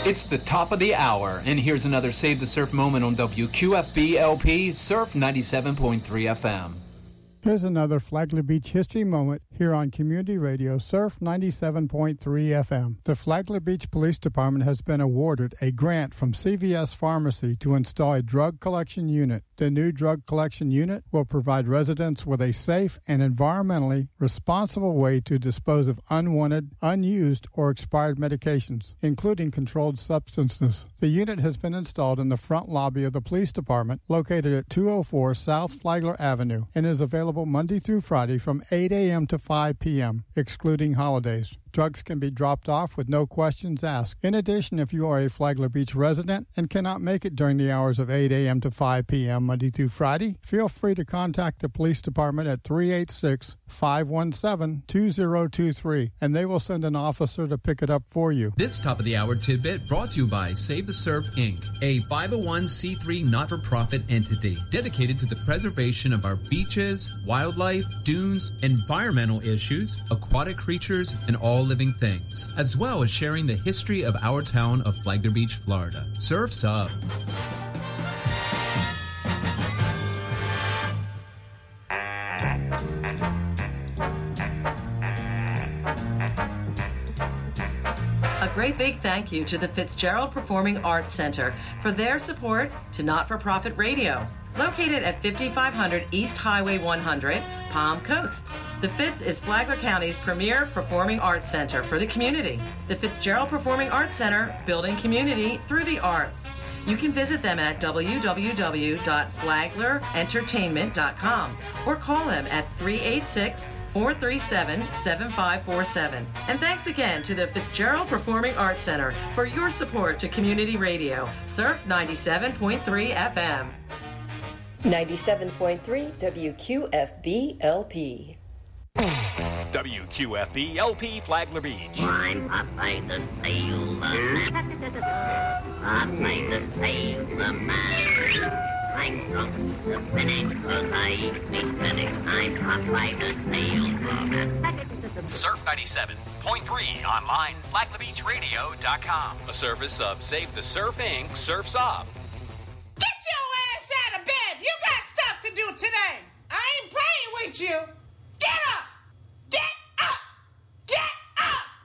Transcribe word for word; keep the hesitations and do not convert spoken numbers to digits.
It's the top of the hour, and here's another Save the Surf moment on W Q F B L P Surf ninety-seven point three F M. Here's another Flagler Beach history moment here on Community Radio Surf ninety-seven point three F M. The Flagler Beach Police Department has been awarded a grant from C V S Pharmacy to install a drug collection unit. The new drug collection unit will provide residents with a safe and environmentally responsible way to dispose of unwanted, unused, or expired medications, including controlled substances. The unit has been installed in the front lobby of the police department, located at two oh four South Flagler Avenue, and is available Monday through Friday from eight a.m. to five p.m., excluding holidays. Drugs can be dropped off with no questions asked. In addition, if you are a Flagler Beach resident and cannot make it during the hours of eight a.m. to five p.m. Monday through Friday, feel free to contact the police department at three eight six, five one seven, two zero two three, and they will send an officer to pick it up for you. This top-of-the-hour tidbit brought to you by Save the Surf, Incorporated, a five oh one c three not-for-profit entity dedicated to the preservation of our beaches, wildlife, dunes, environmental issues, aquatic creatures, and all living things, as well as sharing the history of our town of Flagler Beach, Florida. Surf's up. A great big thank you to the Fitzgerald Performing Arts Center for their support to Not-for-Profit Radio, located at fifty-five hundred East Highway one hundred, Palm Coast. The Fitz is Flagler County's premier performing arts center for the community. The Fitzgerald Performing Arts Center, building community through the arts. You can visit them at w w w dot flagler entertainment dot com or call them at three eight six, four three seven, seven five four seven. And thanks again to the Fitzgerald Performing Arts Center for your support to community radio. Surf ninety-seven point three F M. ninety-seven point three W Q F B L P. W Q F B L P Flagler Beach. I'm Popeye the Sailor Popeye the Sailor Man. I'm from the finish, cause I speak Finnish. I'm Popeye the Sailor Man. Surf ninety-seven point three online, flagler beach radio dot com. A service of Save the Surf, Incorporated. Surf's Up. Get your ass out of bed! You got stuff to do today! I ain't playing with you! Get up!